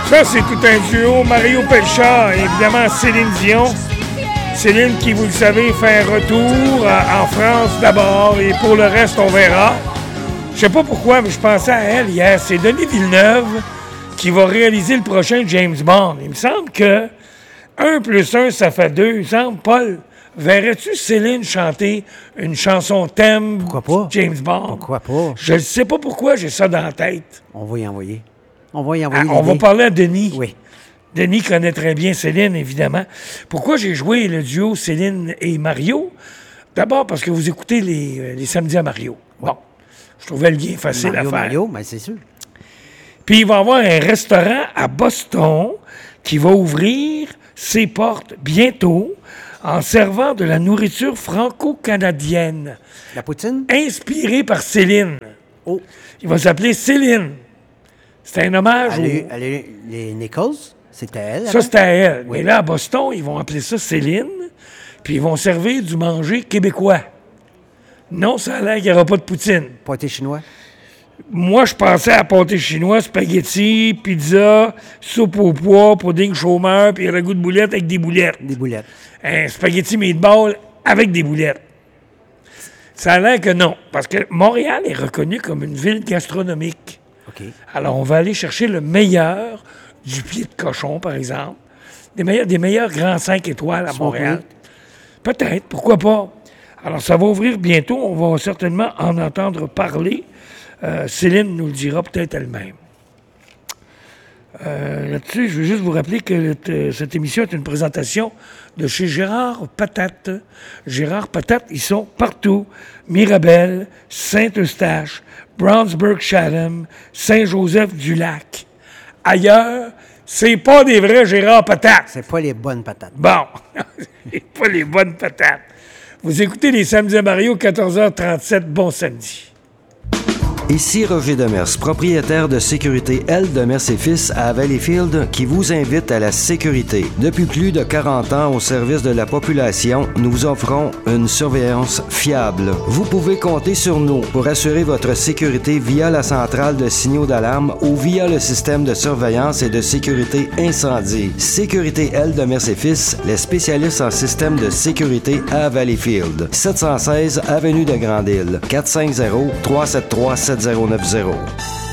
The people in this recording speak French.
Ça, c'est tout un duo. Mario Pelcha et évidemment Céline Dion. Céline qui, vous le savez, fait un retour en France d'abord et pour le reste, on verra. Je sais pas pourquoi, mais je pensais à elle hier. C'est Denis Villeneuve qui va réaliser le prochain James Bond. Il me semble que 1 + 1, ça fait 2. Il me semble, Paul, verrais-tu Céline chanter une chanson thème Pourquoi pas? James Bond? Pourquoi pas? Je ne sais pas pourquoi j'ai ça dans la tête. On va y envoyer. On va y envoyer On va parler à Denis. Oui. Denis connaît très bien Céline, évidemment. Pourquoi j'ai joué le duo Céline et Mario? D'abord parce que vous écoutez les samedis à Mario. Bon, je trouvais le lien facile à faire. Mario, mais c'est sûr. Puis il va y avoir un restaurant à Boston qui va ouvrir ses portes bientôt en servant de la nourriture franco-canadienne. La poutine? Inspirée par Céline. Oh. Il va s'appeler Céline. C'est un hommage Les Nichols, c'était elle? Ça, c'était à elle. Oui. Mais là, à Boston, ils vont appeler ça Céline, puis ils vont servir du manger québécois. Non, ça a l'air qu'il n'y aura pas de poutine. Pâté chinois? Moi, je pensais à pâté chinois, spaghetti, pizza, soupe au pois, pudding chômeur, puis ragoût de boulettes avec des boulettes. Des boulettes. Un spaghetti meatball avec des boulettes. Ça a l'air que non, parce que Montréal est reconnu comme une ville gastronomique. OK. Alors, on va aller chercher le meilleur du pied de cochon, par exemple. Des meilleurs grands 5 étoiles à Montréal. Peut-être, pourquoi pas. Alors, ça va ouvrir bientôt. On va certainement en entendre parler. Céline nous le dira peut-être elle-même. Là-dessus, je veux juste vous rappeler que cette émission est une présentation de chez Gérard Patate. Gérard Patate, ils sont partout. Mirabel, Saint-Eustache, Brownsburg-Chatham, Saint-Joseph-du-Lac. Ailleurs, c'est pas des vrais Gérard Patate. C'est pas les bonnes patates. Bon, c'est pas les bonnes patates. Vous écoutez les Samedis à Mario, 14h37. Bon samedi. Ici Roger Demers, propriétaire de Sécurité L. Demers et Fils à Valleyfield, qui vous invite à la sécurité. Depuis plus de 40 ans au service de la population, nous vous offrons une surveillance fiable. Vous pouvez compter sur nous pour assurer votre sécurité via la centrale de signaux d'alarme ou via le système de surveillance et de sécurité incendie. Sécurité L. Demers et Fils, les spécialistes en système de sécurité à Valleyfield. 716 Avenue de Grande-Île, 450-373-7090.